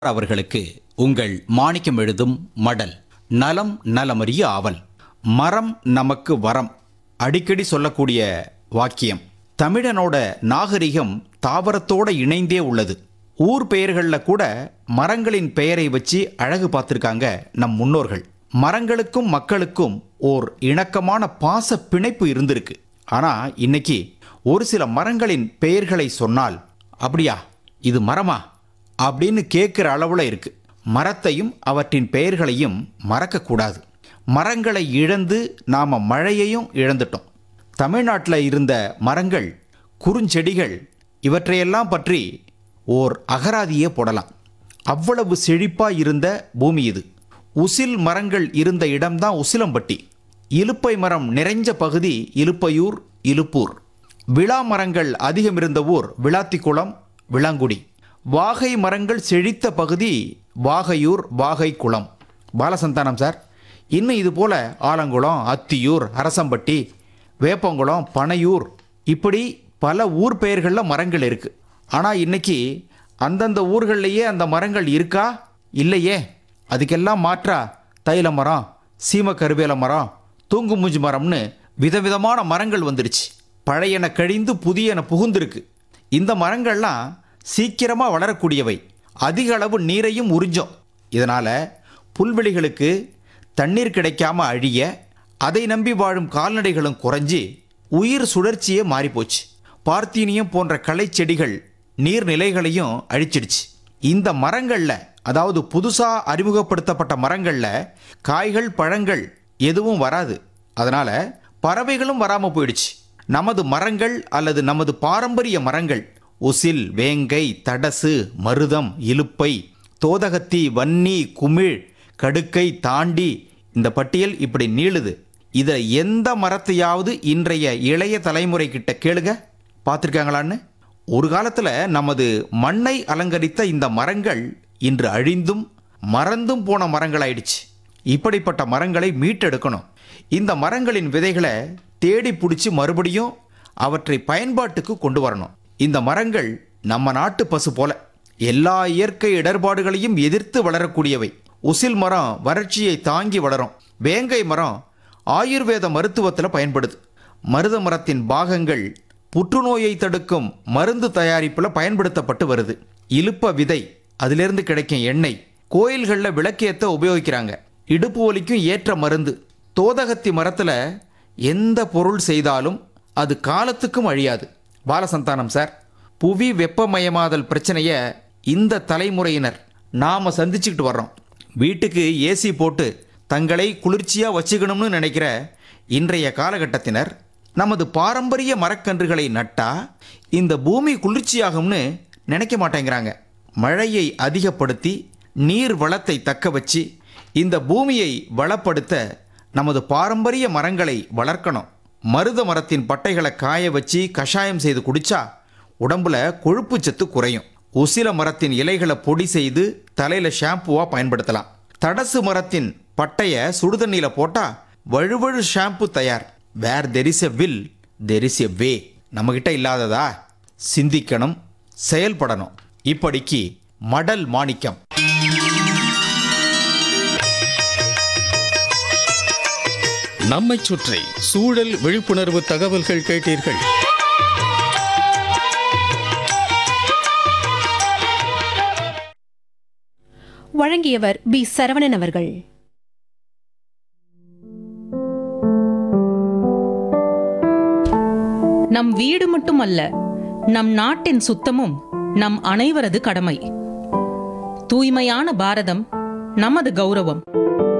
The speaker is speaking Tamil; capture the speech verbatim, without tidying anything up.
அவர்களுக்கு உங்கள் மாணிக்கம் எழுதும் மடல். நலம் நலமறிய ஆவல். மரம் நமக்கு வரம். அடிக்கடி சொல்லக்கூடிய வாக்கியம். தமிழனோட நாகரிகம் தாவரத்தோட இணைந்தே உள்ளது. ஊர் பெயர்களில் கூட மரங்களின் பெயரை வச்சு அழகு பார்த்துருக்காங்க நம் முன்னோர்கள். மரங்களுக்கும் மக்களுக்கும் ஓர் இணக்கமான பாச பிணைப்பு இருந்திருக்கு. ஆனால் இன்னைக்கு ஒரு சில மரங்களின் பெயர்களை சொன்னால், அப்படியா இது மரமா அப்படின்னு கேட்குற அளவில் இருக்கு. மரத்தையும் அவற்றின் பெயர்களையும் மறக்கக்கூடாது. மரங்களை இழந்து நாம் மழையையும் இழந்துட்டோம். தமிழ்நாட்டில் இருந்த மரங்கள், குறுஞ்செடிகள் இவற்றையெல்லாம் பற்றி ஓர் அகராதியே போடலாம். அவ்வளவு செழிப்பாக இருந்த பூமி இது. உசில் மரங்கள் இருந்த இடம்தான் உசிலம்பட்டி. இலுப்பை மரம் நிறைஞ்ச பகுதி இலுப்பையூர், இலுப்பூர். விளா மரங்கள் அதிகம் இருந்த ஊர் விளாத்திக்குளம், விளாங்குடி. வாகை மரங்கள் செழித்த பகுதி வாகையூர், வாகைக்குளம். பாலசந்தானம் சார், இன்னும் இது போல் ஆலங்குளம், அத்தியூர், அரசம்பட்டி, வேப்பங்குளம், பனையூர், இப்படி பல ஊர் பெயர்களில் மரங்கள் இருக்குது. ஆனால் இன்னைக்கு அந்தந்த ஊர்கள்லேயே அந்த மரங்கள் இருக்கா? இல்லையே. அதுக்கெல்லாம் மாற்றா தைல மரம், சீம கருவேல மரம், தூங்கு மூஞ்சி மரம்னு விதவிதமான மரங்கள் வந்துடுச்சு. பழையன கழிந்து புதியன புகுந்திருக்கு. இந்த மரங்கள்லாம் சீக்கிரமாக வளரக்கூடியவை. அதிக அளவு நீரையும் உறிஞ்சும். இதனால் புல்வெளிகளுக்கு தண்ணீர் கிடைக்காம அழிய, அதை நம்பி வாழும் கால்நடைகளும் குறைஞ்சி உயிர் சுழற்சியே மாறிப்போச்சு. பார்த்தீனியம் போன்ற களை செடிகள் நீர்நிலைகளையும் அழிச்சிடுச்சு. இந்த மரங்களில், அதாவது புதுசாக அறிமுகப்படுத்தப்பட்ட மரங்களில் காய்கள் பழங்கள் எதுவும் வராது. அதனால் பறவைகளும் வராமல் போயிடுச்சு. நமது மரங்கள் அல்லது நமது பாரம்பரிய மரங்கள் உசில், வேங்கை, தடசு, மருதம், இலுப்பை, தோதகத்தி, வன்னி, குமிழ், கடுக்கை தாண்டி இந்த பட்டியல் இப்படி நீளுது. இதை எந்த மரத்தையாவது இன்றைய இளைய தலைமுறை கிட்ட கேளுங்க, பார்த்துருக்காங்களான்னு. ஒரு காலத்தில் நமது மண்ணை அலங்கரித்த இந்த மரங்கள் இன்று அழிந்தும் மறந்தும் போன மரங்களாயிடுச்சு. இப்படிப்பட்ட மரங்களை மீட்டெடுக்கணும். இந்த மரங்களின் விதைகளை தேடி பிடிச்சி மறுபடியும் அவற்றை பயன்பாட்டுக்கு கொண்டு வரணும். இந்த மரங்கள் நம்ம நாட்டு பசு போல எல்லா இயற்கை இடர்பாடுகளையும் எதிர்த்து வளரக்கூடியவை. உசில் மரம் வறட்சியை தாங்கி வளரும். வேங்கை மரம் ஆயுர்வேத மருத்துவத்தில் பயன்படுது. மருத மரத்தின் பாகங்கள் புற்றுநோயை தடுக்கும் மருந்து தயாரிப்பில் பயன்படுத்தப்பட்டு வருது. இலுப்ப விதை, அதிலிருந்து கிடைக்கும் எண்ணெய் கோயில்களில் விளக்கேற்ற உபயோகிக்கிறாங்க. இடுப்பு வலிக்கும் ஏற்ற மருந்து. தோதகத்தி மரத்தில் எந்த பொருள் செய்தாலும் அது காலத்துக்கும் அழியாது. பாலசந்தானம் சார், புவி வெப்பமயமாதல் பிரச்சனையை இந்த தலைமுறையினர் நாம் சந்திச்சுக்கிட்டு வர்றோம். வீட்டுக்கு ஏசி போட்டு தங்களை குளிர்ச்சியாக வச்சுக்கணும்னு நினைக்கிற இன்றைய காலகட்டத்தினர் நமது பாரம்பரிய மரக்கன்றுகளை நட்டா இந்த பூமி குளிர்ச்சியாகும்னு நினைக்க மாட்டேங்கிறாங்க. மழையை அதிகப்படுத்தி நீர் வளத்தை தக்க வச்சு இந்த பூமியை வளப்படுத்த நமது பாரம்பரிய மரங்களை வளர்க்கணும். மருத மரத்தின் பட்டைகளை காய வச்சு கஷாயம் செய்து குடிச்சா உடம்புல கொழுப்பு சத்து குறையும். உசில மரத்தின் இலைகளை பொடி செய்து தலையில் ஷாம்புவாக பயன்படுத்தலாம். தடசு மரத்தின் பட்டையை சுடுதண்ணியில் போட்டால் வழுவழு ஷாம்பு தயார். Where there is a will there is a வே. நம்மகிட்ட இல்லாததா? சிந்திக்கணும், செயல்படணும். இப்படிக்கு மடல் மாணிக்கம். நம்மை சுற்றி சூழல் விழிப்புணர்வு தகவல்கள் கேட்டீர்கள். வழங்கியவர் பி சரவணன் அவர்கள். நம் வீடு மட்டுமல்ல, நம் நாட்டின் சுத்தமும் நம் அனைவரது கடமை. தூய்மையான பாரதம் நமது கௌரவம்.